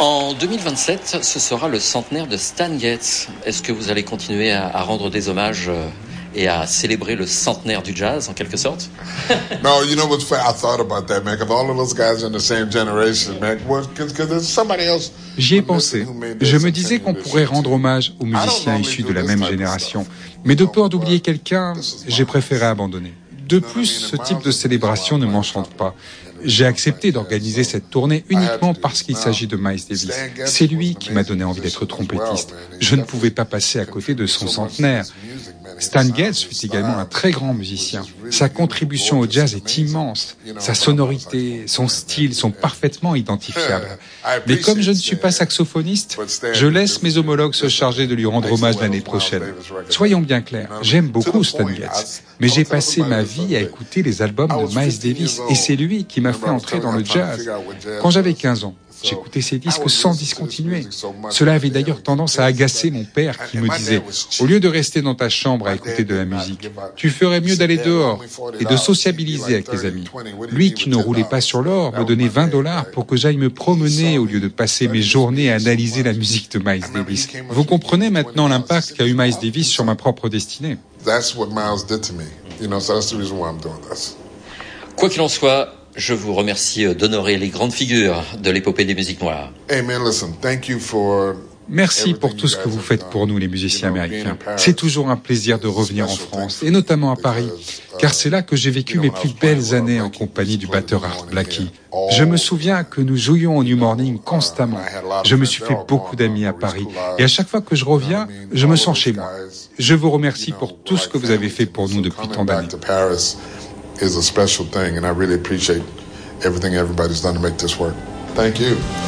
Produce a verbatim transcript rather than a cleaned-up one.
En deux mille vingt-sept, ce sera le centenaire de Stan Getz. Est-ce que vous allez continuer à, à rendre des hommages euh, et à célébrer le centenaire du jazz, en quelque sorte? No, you know what's funny? I thought about that, man. Because all of those guys are in the same generation, man. Because there's somebody else. J'y ai pensé. Je me disais qu'on pourrait rendre hommage aux musiciens issus de la même génération. Mais de peur d'oublier quelqu'un, j'ai préféré abandonner. De plus, ce type de célébration ne m'enchante pas. J'ai accepté d'organiser cette tournée uniquement parce qu'il s'agit de Miles Davis. C'est lui qui m'a donné envie d'être trompettiste. Je ne pouvais pas passer à côté de son centenaire. Stan Getz fut également un très grand musicien. Sa contribution au jazz est immense. Sa sonorité, son style sont parfaitement identifiables. Mais comme je ne suis pas saxophoniste, je laisse mes homologues se charger de lui rendre hommage l'année prochaine. Soyons bien clairs, j'aime beaucoup Stan Getz, mais j'ai passé ma vie à écouter les albums de Miles Davis et c'est lui qui m'a fait entrer dans le jazz. Quand j'avais quinze ans, j'écoutais ses disques sans discontinuer. Cela avait d'ailleurs tendance à agacer mon père qui me disait « Au lieu de rester dans ta chambre à écouter de la musique, tu ferais mieux d'aller dehors et de sociabiliser avec tes amis. » Lui qui ne roulait pas sur l'or me donnait vingt dollars pour que j'aille me promener au lieu de passer mes journées à analyser la musique de Miles Davis. Vous comprenez maintenant l'impact qu'a eu Miles Davis sur ma propre destinée. Quoi qu'il en soit, je vous remercie d'honorer les grandes figures de l'épopée des musiques noires. Hey man, listen, thank you for Merci pour tout ce que vous faites pour nous, les musiciens américains. C'est toujours un plaisir de revenir en France, et notamment à Paris, car c'est là que j'ai vécu mes plus belles années en compagnie du batteur Art Blakey. Je me souviens que nous jouions au New Morning constamment. Je me suis fait beaucoup d'amis à Paris, et à chaque fois que je reviens, je me sens chez moi. Je vous remercie pour tout ce que vous avez fait pour nous depuis tant d'années. Is a special thing, and I really appreciate everything everybody's done to make this work. Thank you.